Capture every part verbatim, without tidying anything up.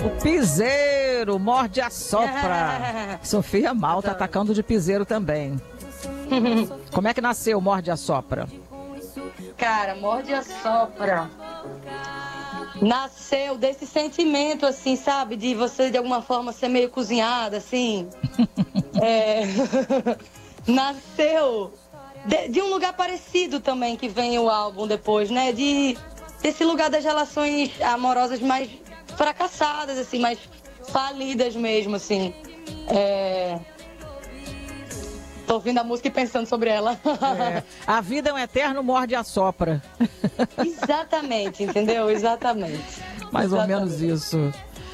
O piseiro, morde a sopra. Sofia Malta atacando de piseiro também. Como é que nasceu Morde a Sopra? Cara, Morde a Sopra nasceu desse sentimento, assim, sabe? De você, de alguma forma, ser meio cozinhada, assim. é... Nasceu de, de um lugar parecido também, que vem o álbum depois, né? De, desse lugar das relações amorosas mais fracassadas, assim, mais falidas mesmo, assim. É... Tô ouvindo a música e pensando sobre ela. É, a vida é um eterno morde a sopra. Exatamente, entendeu? Exatamente. Mais Exatamente. ou menos isso.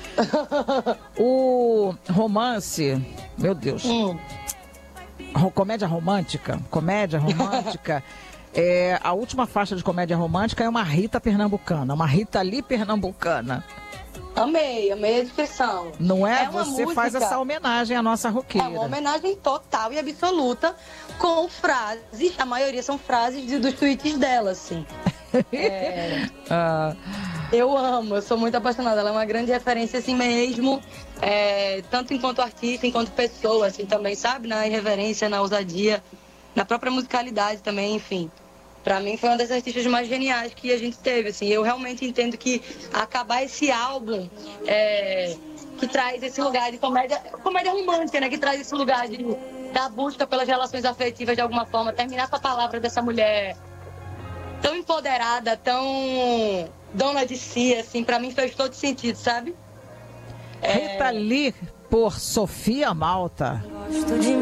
O romance, meu Deus. Hum. Comédia romântica, comédia romântica. É, a última faixa de comédia romântica é uma Rita pernambucana, uma Rita Lee pernambucana. Amei, amei a descrição. Não é? É uma Você música... faz essa homenagem à nossa roqueira. É uma homenagem total e absoluta, com frases, a maioria são frases de, dos tweets dela, assim. É... ah. Eu amo, eu sou muito apaixonada, ela é uma grande referência assim mesmo, é, tanto enquanto artista, enquanto pessoa, assim também, sabe? Na irreverência, na ousadia, na própria musicalidade também, enfim. Pra mim foi uma das artistas mais geniais que a gente teve, assim. Eu realmente entendo que acabar esse álbum é, que traz esse lugar de comédia, comédia romântica, né? Que traz esse lugar de, da busca pelas relações afetivas de alguma forma. Terminar com a palavra dessa mulher tão empoderada, tão dona de si, assim, pra mim fez todo sentido, sabe? Rita É... Lee por Sofia Malta. Gosto de